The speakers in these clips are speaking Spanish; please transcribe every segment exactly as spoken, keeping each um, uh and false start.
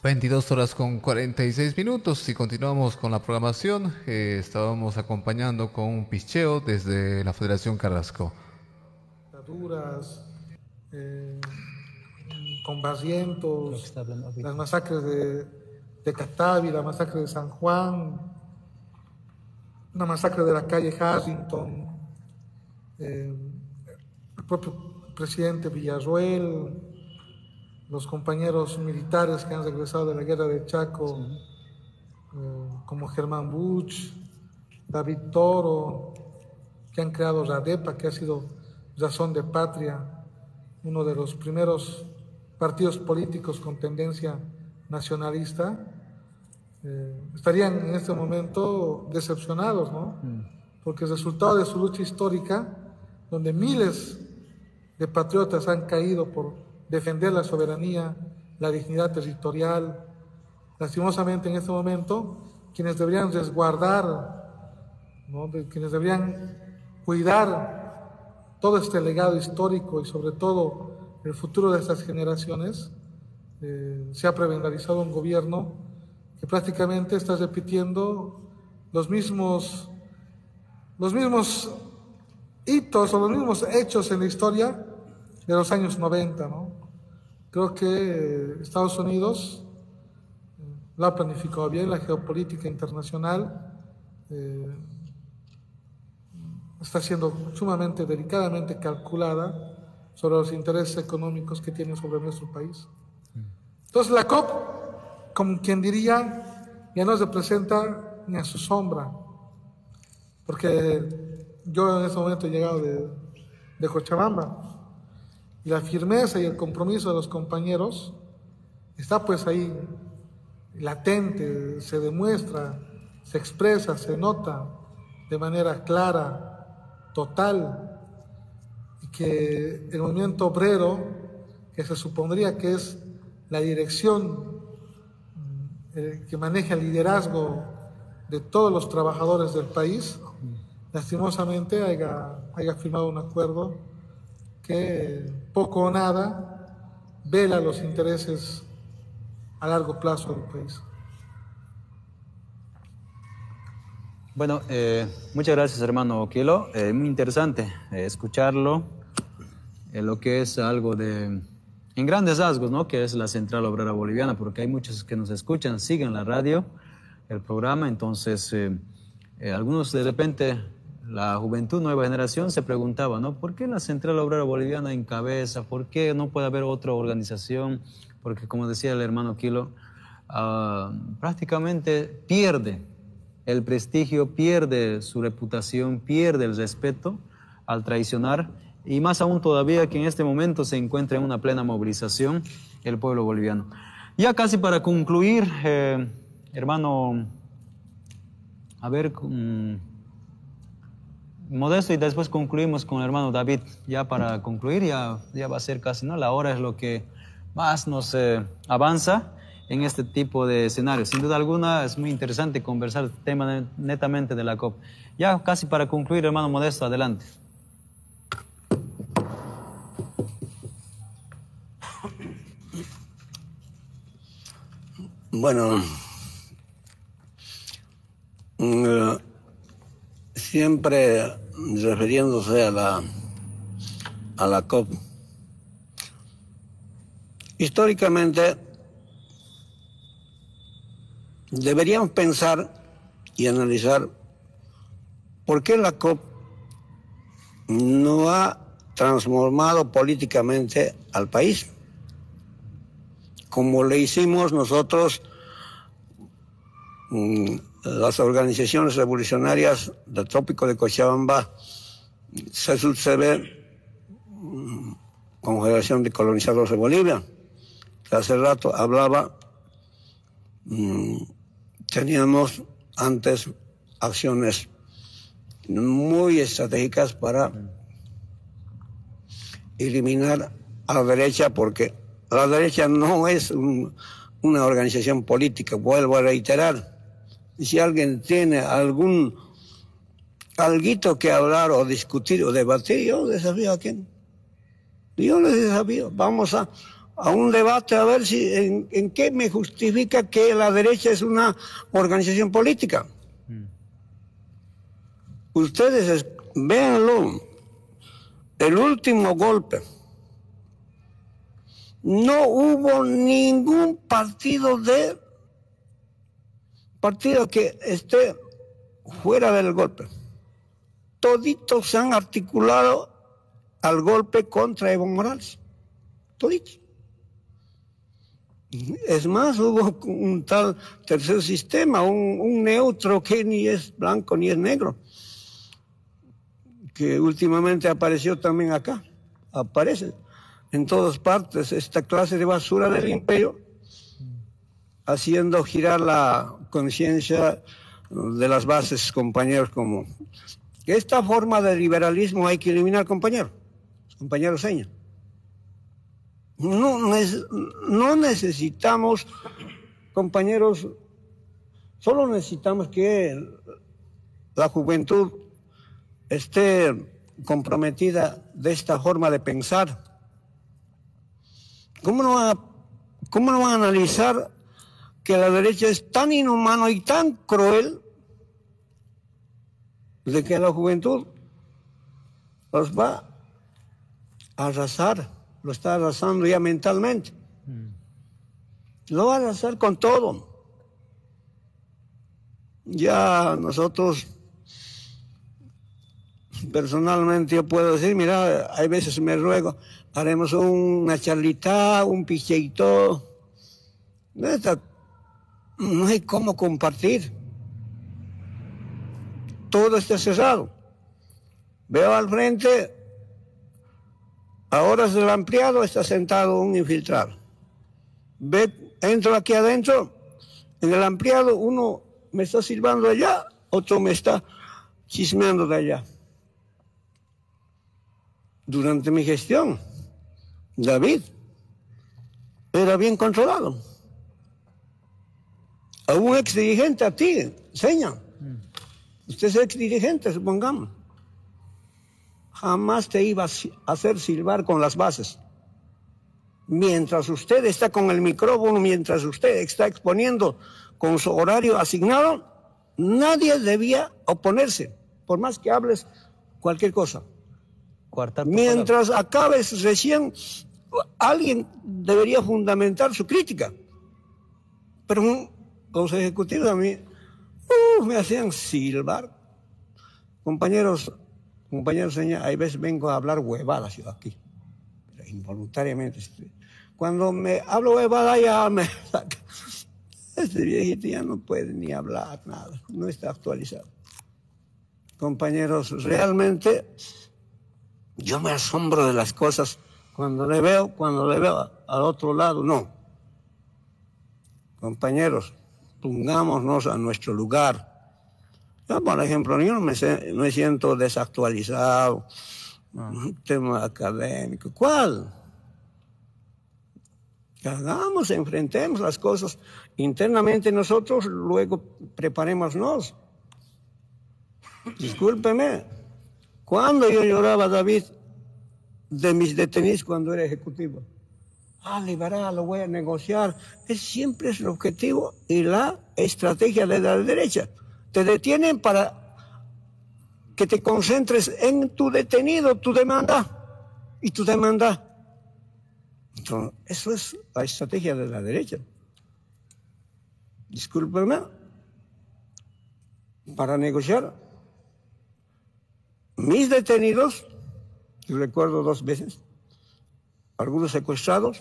veintidós horas con cuarenta y seis minutos y continuamos con la programación. Eh, estábamos acompañando con un picheo desde la Federación Carrasco. Eh, con Barrientos, las masacres de, de Catavi, la masacre de San Juan, una masacre de la calle Harrington, eh, el propio presidente Villarroel, los compañeros militares que han regresado de la guerra de Chaco, eh, como Germán Buch, David Toro, que han creado Radepa, que ha sido Razón de Patria, uno de los primeros partidos políticos con tendencia nacionalista, eh, estarían en este momento decepcionados, ¿no? Porque el resultado de su lucha histórica, donde miles de patriotas han caído por defender la soberanía, la dignidad territorial, lastimosamente en este momento, quienes deberían resguardar, ¿no? De, quienes deberían cuidar todo este legado histórico y sobre todo el futuro de estas generaciones, eh, se ha prebendalizado un gobierno que prácticamente está repitiendo los mismos, los mismos hitos o los mismos hechos en la historia de los años noventa, ¿no? Creo que eh, Estados Unidos eh, lo ha planificado bien, la geopolítica internacional eh, está siendo sumamente delicadamente calculada sobre los intereses económicos que tiene sobre nuestro país. Entonces la C O P, como quien diría, ya no representa ni a su sombra, porque yo en este momento he llegado de, de Cochabamba y la firmeza y el compromiso de los compañeros está pues ahí latente, se demuestra, se expresa, se nota de manera clara, total, y que el movimiento obrero, que se supondría que es la dirección eh, que maneja el liderazgo de todos los trabajadores del país, lastimosamente haya, haya firmado un acuerdo que poco o nada vela los intereses a largo plazo del país. Bueno, eh, muchas gracias, hermano Kilo. Eh, muy interesante eh, escucharlo, eh, lo que es algo de, en grandes rasgos, ¿no? Que es la Central Obrera Boliviana, porque hay muchos que nos escuchan, siguen la radio, el programa, entonces eh, eh, algunos de repente, la juventud, nueva generación, se preguntaba, ¿no? ¿Por qué la Central Obrera Boliviana encabeza? ¿Por qué no puede haber otra organización? Porque, como decía el hermano Kilo, uh, prácticamente pierde el prestigio, pierde su reputación, pierde el respeto al traicionar, y más aún todavía que en este momento se encuentra en una plena movilización el pueblo boliviano. Ya casi para concluir, eh, hermano, a ver, um, Modesto, y después concluimos con el hermano David. Ya para concluir, ya, ya va a ser casi, ¿no? La hora es lo que más nos eh, avanza en este tipo de escenarios. Sin duda alguna es muy interesante conversar el tema netamente de la C O P. Ya casi para concluir, hermano Modesto, adelante. Bueno, uh, siempre refiriéndose a la, a la C O P, históricamente deberíamos pensar y analizar por qué la C O P no ha transformado políticamente al país, como le hicimos nosotros, las organizaciones revolucionarias del Trópico de Cochabamba, C S U C B, Confederación de Colonizadores de Bolivia, que hace rato hablaba. Teníamos antes acciones muy estratégicas para eliminar a la derecha, porque la derecha no es un, una organización política, vuelvo a reiterar. Si alguien tiene algún alguito que hablar o discutir o debatir, yo desafío a quién. Yo les desafío. Vamos a a un debate a ver si en, en qué me justifica que la derecha es una organización política. Mm. Ustedes véanlo, el último golpe, no hubo ningún partido de partido que esté fuera del golpe. Toditos se han articulado al golpe contra Evo Morales. Toditos. Es más, hubo un tal tercer sistema, un, un neutro que ni es blanco ni es negro, que últimamente apareció también acá. Aparece en todas partes esta clase de basura del imperio, haciendo girar la conciencia de las bases, compañeros, como que esta forma de liberalismo hay que eliminar, compañeros, compañeros señas. No, no necesitamos, compañeros, solo necesitamos que la juventud esté comprometida de esta forma de pensar. ¿Cómo no va, cómo no va a analizar que la derecha es tan inhumano y tan cruel de que la juventud los va a arrasar? Lo está arrasando ya mentalmente. Mm. Lo va a arrasar con todo. Ya nosotros, personalmente yo puedo decir, mira, hay veces me ruego, haremos una charlita, un picheito. No hay cómo compartir. Todo está cerrado. Veo al frente, a horas del ampliado está sentado un infiltrado. Ve, entro aquí adentro, en el ampliado uno me está silbando allá, otro me está chismeando de allá. Durante mi gestión, David era bien controlado. A un ex dirigente, a ti, seña. Usted es ex dirigente, supongamos. Jamás te iba a hacer silbar con las bases. Mientras usted está con el micrófono, mientras usted está exponiendo con su horario asignado, nadie debía oponerse, por más que hables cualquier cosa. Mientras acabes recién, alguien debería fundamentar su crítica. Pero un, los ejecutivos a mí uh, me hacían silbar. Compañeros, compañeros, señor, hay veces vengo a hablar huevadas yo aquí, pero involuntariamente. Cuando me hablo huevada ya me saca. Este viejito ya no puede ni hablar nada, no está actualizado. Compañeros, realmente yo me asombro de las cosas cuando le veo, cuando le veo al otro lado, no. Compañeros, pongámonos a nuestro lugar. Yo, por ejemplo, yo no me, no me siento desactualizado, un tema académico. ¿Cuál? Que hagamos, enfrentemos las cosas internamente nosotros, luego preparémonos. Discúlpeme, cuando yo lloraba, David, de mis detenidos cuando era ejecutivo, ah, liberar, lo voy a negociar, es siempre es el objetivo y la estrategia de la derecha. Te detienen para que te concentres en tu detenido, tu demanda y tu demanda. Entonces, eso es la estrategia de la derecha. Discúlpeme, para negociar, mis detenidos, recuerdo dos veces, algunos secuestrados,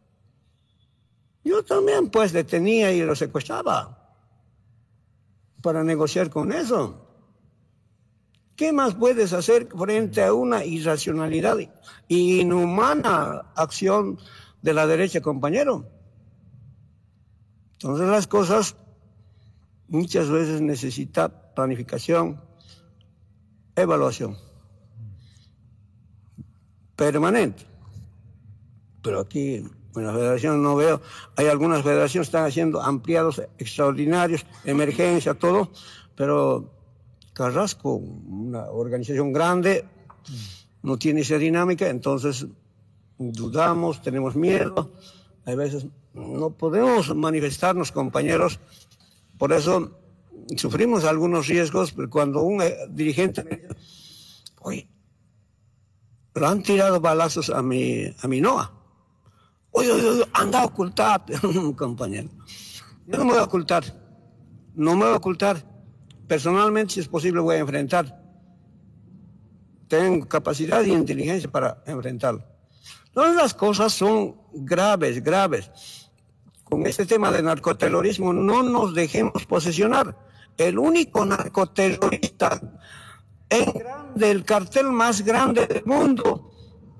yo también pues detenía y los secuestraba para negociar con eso. ¿Qué más puedes hacer frente a una irracionalidad y inhumana acción de la derecha, compañero? Entonces las cosas muchas veces necesitan planificación, evaluación permanente. Pero aquí en la federación no veo, hay algunas federaciones que están haciendo ampliados extraordinarios, emergencia, todo, pero Carrasco, una organización grande, no tiene esa dinámica, entonces dudamos, tenemos miedo, a veces no podemos manifestarnos, compañeros, por eso sufrimos algunos riesgos, pero cuando un dirigente me dice, oye, le han tirado balazos a mi, a mi Noa, oye, oye, oye, anda a ocultar, compañero, yo no me voy a ocultar, no me voy a ocultar, personalmente si es posible voy a enfrentar, tengo capacidad y inteligencia para enfrentarlo. Todas las cosas son graves, graves. Con este tema de narcoterrorismo no nos dejemos posesionar. El único narcoterrorista en grande, el cartel más grande del mundo.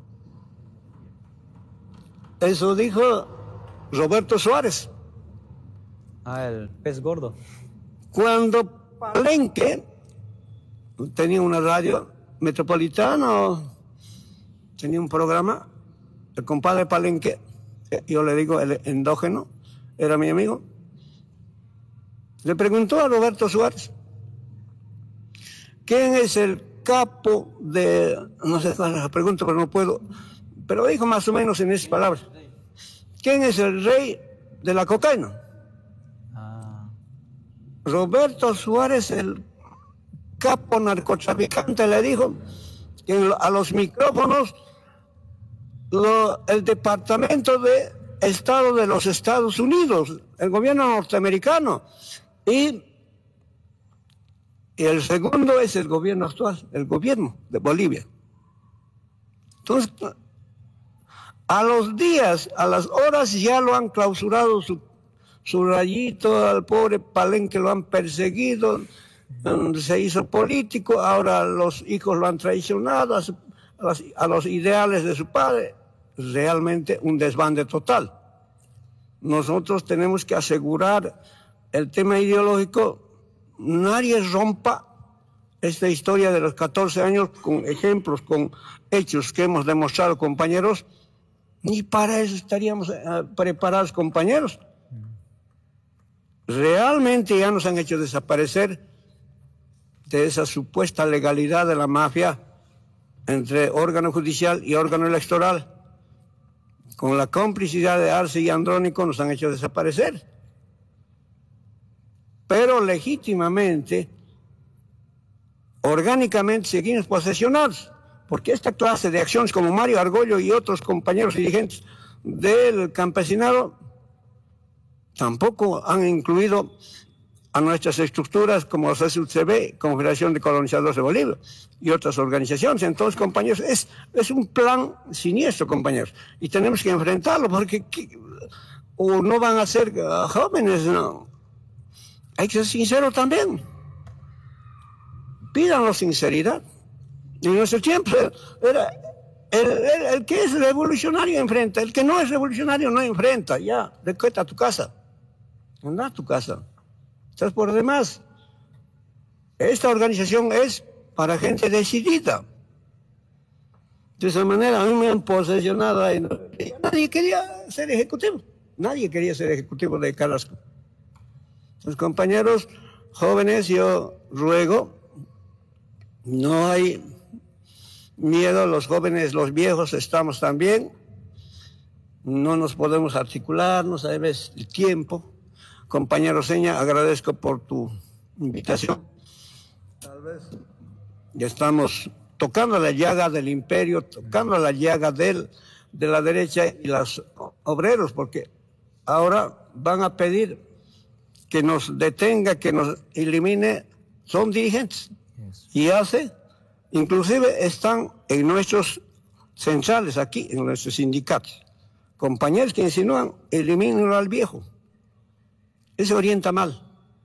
Eso dijo Roberto Suárez. Ah, el pez gordo. Cuando Palenque tenía una radio metropolitana, tenía un programa, el compadre Palenque, yo le digo el endógeno, era mi amigo, le preguntó a Roberto Suárez, ¿quién es el capo de, no sé cuál es la pregunta, pero no puedo, pero dijo más o menos en esas palabras, ¿quién es el rey de la cocaína? Ah. Roberto Suárez, el capo narcotraficante, le dijo que a los micrófonos lo, el Departamento de Estado de los Estados Unidos, el gobierno norteamericano, y, y el segundo es el gobierno actual, el gobierno de Bolivia. Entonces, a los días, a las horas ya lo han clausurado su, su rayito, al pobre Palenque lo han perseguido, se hizo político, ahora los hijos lo han traicionado a, su, a, los, a los ideales de su padre, realmente un desbande total. Nosotros tenemos que asegurar el tema ideológico, nadie rompa esta historia de los catorce años con ejemplos, con hechos que hemos demostrado, compañeros, ni para eso estaríamos uh, preparados, compañeros. Realmente ya nos han hecho desaparecer de esa supuesta legalidad de la mafia entre órgano judicial y órgano electoral. Con la complicidad de Arce y Andrónico nos han hecho desaparecer. Pero legítimamente, orgánicamente seguimos posesionados, porque esta clase de acciones como Mario Argollo y otros compañeros dirigentes del campesinado tampoco han incluido a nuestras estructuras como C S U C B, Confederación de Colonizadores de Bolivia y otras organizaciones. Entonces, compañeros, es, es un plan siniestro, compañeros, y tenemos que enfrentarlo porque ¿qué? O no van a ser uh, jóvenes, no. Hay que ser sincero también. Pídanos sinceridad. En nuestro tiempo era el, el, el que es revolucionario enfrenta, el que no es revolucionario no enfrenta. Ya, recuerda a tu casa. Anda a tu casa. Estás por demás. Esta organización es para gente decidida. De esa manera a mí me han posesionado ahí. Nadie quería ser ejecutivo. Nadie quería ser ejecutivo de Carrasco. Los compañeros jóvenes, yo ruego, no hay miedo, los jóvenes, los viejos estamos también, no nos podemos articularnos, a veces el tiempo. Compañero Seña, agradezco por tu invitación. Tal vez ya estamos tocando la llaga del imperio, tocando la llaga del, de la derecha y los obreros, porque ahora van a pedir que nos detenga, que nos elimine, son dirigentes. Y hace, inclusive están en nuestros centrales aquí, en nuestros sindicatos. Compañeros que insinúan, elimínenlo al viejo. Eso orienta mal.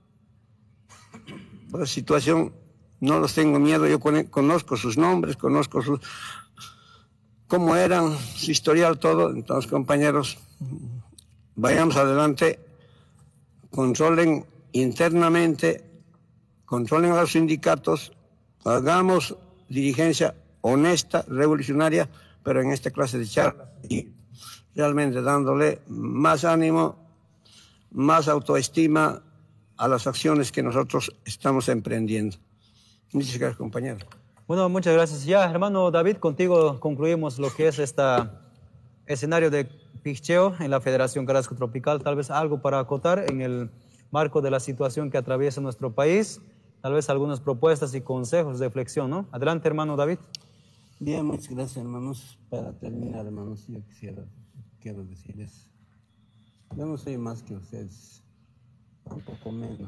Por la situación, no los tengo miedo, yo conozco sus nombres, conozco sus, cómo eran, su historial, todo. Entonces, compañeros, vayamos adelante, controlen internamente, controlen a los sindicatos, hagamos dirigencia honesta, revolucionaria, pero en esta clase de charlas y realmente dándole más ánimo, más autoestima a las acciones que nosotros estamos emprendiendo. Muchas gracias, compañero. Bueno, muchas gracias. Ya, hermano David, contigo concluimos lo que es esta escenario de picheo en la Federación Carrasco Tropical. Tal vez algo para acotar en el marco de la situación que atraviesa nuestro país, tal vez algunas propuestas y consejos de reflexión, ¿no? Adelante, hermano David. Bien, muchas gracias, hermanos. Para terminar, hermanos, yo quisiera, quiero decirles, yo no soy más que ustedes, un poco menos,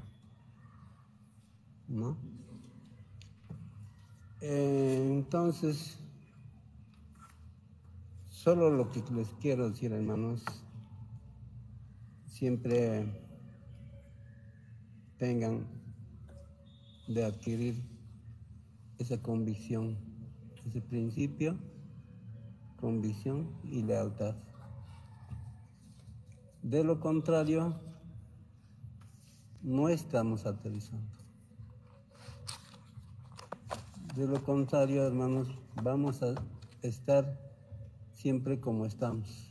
¿no? Eh, entonces, solo lo que les quiero decir, hermanos, siempre tengan de adquirir esa convicción, ese principio, convicción y lealtad. De lo contrario, no estamos aterrizando. De lo contrario, hermanos, vamos a estar siempre como estamos.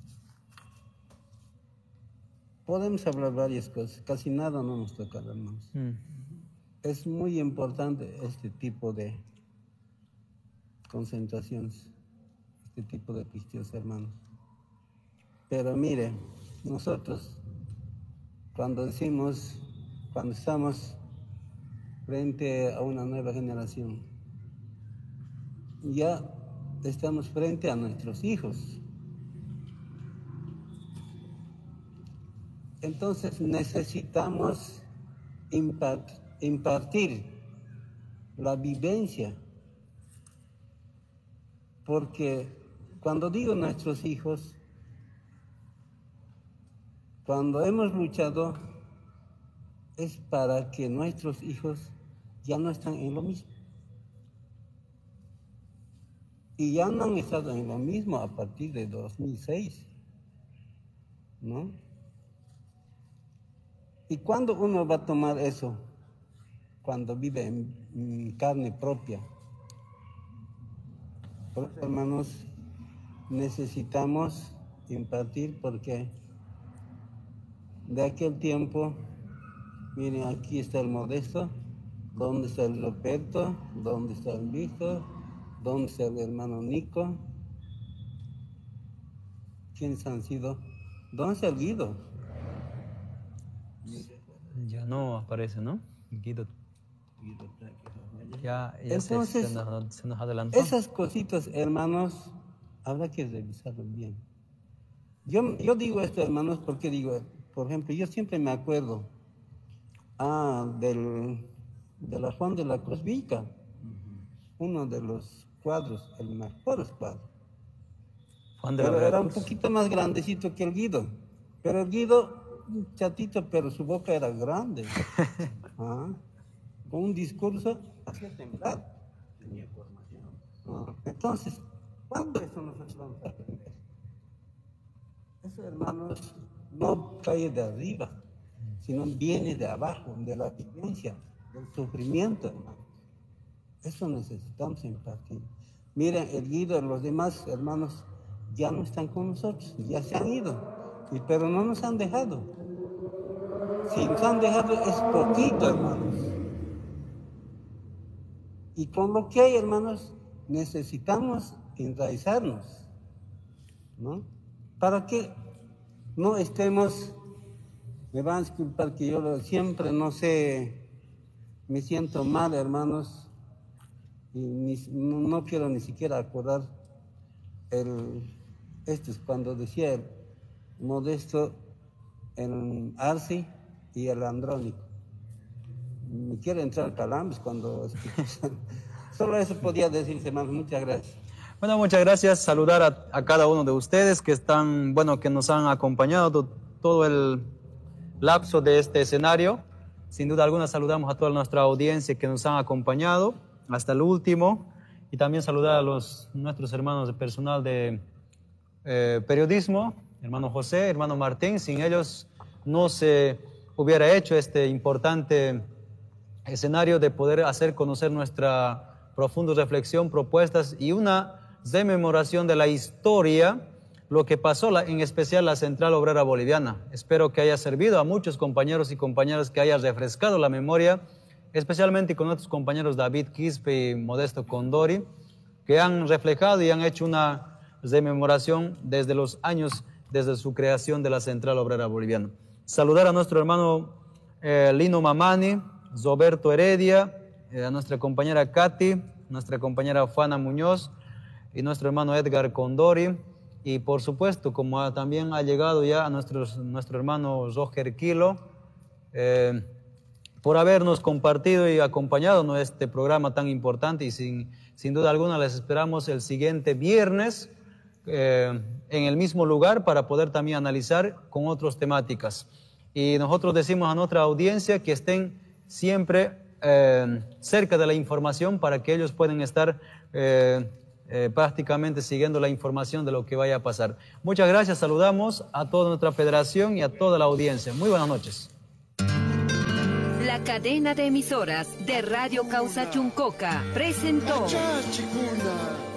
Podemos hablar varias cosas, casi nada no nos toca, hermanos. Mm. Es muy importante este tipo de concentraciones, este tipo de pisteos, hermanos. Pero mire, nosotros, cuando decimos, cuando estamos frente a una nueva generación, ya estamos frente a nuestros hijos. Entonces necesitamos impart, impartir la vivencia, porque cuando digo nuestros hijos, cuando hemos luchado es para que nuestros hijos ya no estén en lo mismo. Y ya no han estado en lo mismo a partir de dos mil seis, ¿no? ¿Y cuándo uno va a tomar eso? Cuando vive en, en carne propia. Por eso, hermanos, necesitamos impartir, porque de aquel tiempo, miren, aquí está el Modesto, ¿dónde está el Roberto? ¿Dónde está el Víctor? ¿Dónde está el hermano Nico? ¿Quiénes han sido? ¿Dónde está el Guido? Ya no aparece, ¿no? Guido. Ya, ya Entonces, se, se, nos, se nos adelantó. Esas cositas, hermanos, habrá que revisarlo bien. Yo, yo digo esto, hermanos, porque digo, por ejemplo, yo siempre me acuerdo ah, del, de la Juan de la Cruz Vilca, uno de los cuadros, el mejor cuadro. Juan de pero la era un poquito más grandecito que el Guido. Pero el Guido, chatito, pero su boca era grande. ¿Ah? Con un discurso hacía temblar. Tenía formación. Ah. Entonces, ¿cuándo eso nosotros vamos a aprender? Eso, hermanos, no cae de arriba, sino viene de abajo, de la vivencia, del sufrimiento, hermano. Eso necesitamos impartir. Miren, el Guido, los demás hermanos ya no están con nosotros, ya se han ido, y, pero no nos han dejado. Si nos han dejado es poquito, hermanos. Y con lo que hay, hermanos, necesitamos enraizarnos, ¿no? Para que no estemos, me van a disculpar que yo siempre no sé, me siento mal, hermanos, y ni, no, no quiero ni siquiera acordar el, esto es cuando decía el Modesto, el Arce y el Andrónico. Me quiero entrar calambres cuando solo eso podía decirse más. Muchas gracias. Bueno, muchas gracias. Saludar a, a cada uno de ustedes que están, bueno, que nos han acompañado to, todo el lapso de este escenario. Sin duda alguna saludamos a toda nuestra audiencia que nos han acompañado hasta el último, y también saludar a los nuestros hermanos de personal de eh, periodismo, hermano José, hermano Martín. Sin ellos no se hubiera hecho este importante escenario de poder hacer conocer nuestra profunda reflexión, propuestas y una rememoración de la historia, lo que pasó la, en especial la Central Obrera Boliviana. Espero que haya servido a muchos compañeros y compañeras, que haya refrescado la memoria, especialmente con nuestros compañeros David Quispe y Modesto Condori, que han reflejado y han hecho una rememoración desde los años, desde su creación de la Central Obrera Boliviana. Saludar a nuestro hermano eh, Lino Mamani, Roberto Heredia, eh, a nuestra compañera Katy, nuestra compañera Juana Muñoz y nuestro hermano Edgar Condori. Y por supuesto, como ha, también ha llegado ya a nuestros, nuestro hermano Roger Kilo, eh, por habernos compartido y acompañado en este programa tan importante, y sin, sin duda alguna les esperamos el siguiente viernes eh, en el mismo lugar para poder también analizar con otras temáticas. Y nosotros decimos a nuestra audiencia que estén siempre eh, cerca de la información para que ellos puedan estar eh, eh, prácticamente siguiendo la información de lo que vaya a pasar. Muchas gracias, saludamos a toda nuestra federación y a toda la audiencia. Muy buenas noches. La cadena de emisoras de Radio Causa Chuncoca presentó